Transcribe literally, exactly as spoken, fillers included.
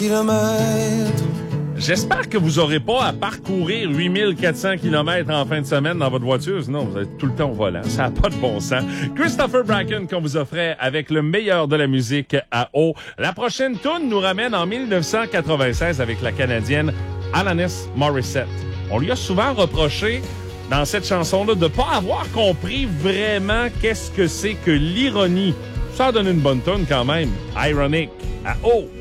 kilomètres. J'espère que vous n'aurez pas à parcourir huit mille quatre cents kilomètres en fin de semaine dans votre voiture. Sinon, vous êtes tout le temps au volant. Ça n'a pas de bon sens. Christopher Bracken qu'on vous offrait avec le meilleur de la musique à eau. La prochaine tourne nous ramène en dix-neuf cent quatre-vingt-seize avec la Canadienne Alanis Morissette. On lui a souvent reproché dans cette chanson-là de pas avoir compris vraiment qu'est-ce que c'est que l'ironie. Ça a donné une bonne tourne quand même. Ironic à eau.